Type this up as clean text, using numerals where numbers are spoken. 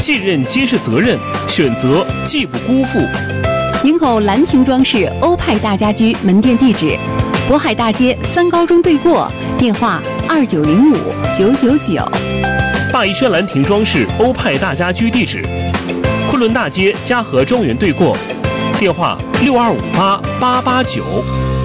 信任皆是责任，选择既不辜负。 营口兰亭装饰欧派大家居门店地址：渤海大街3高中对过，电话2905-999。 鲅宜轩兰亭装饰欧派大家居地址：昆仑大街嘉禾庄园对过，电话6258-889。